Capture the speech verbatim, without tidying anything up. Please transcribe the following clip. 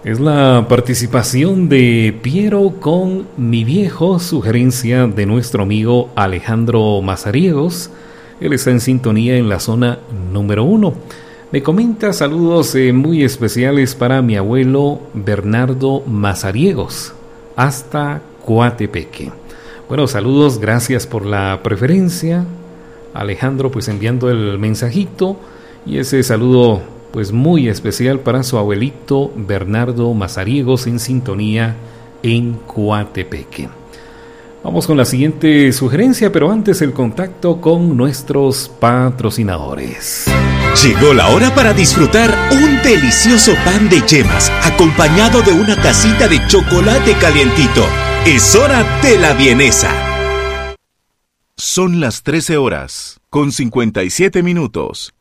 Es la participación de Piero con Mi Viejo, sugerencia de nuestro amigo Alejandro Mazariegos. Él está en sintonía en la zona número uno. Me comenta saludos eh, muy especiales para mi abuelo Bernardo Mazariegos, hasta Coatepeque. Bueno, saludos, gracias por la preferencia. Alejandro pues enviando el mensajito y ese saludo pues muy especial para su abuelito Bernardo Mazariegos en sintonía en Coatepeque. Vamos con la siguiente sugerencia, pero antes el contacto con nuestros patrocinadores. Llegó la hora para disfrutar un delicioso pan de yemas acompañado de una tacita de chocolate calientito. Es hora de la vienesa. Son las trece horas con cincuenta y siete minutos.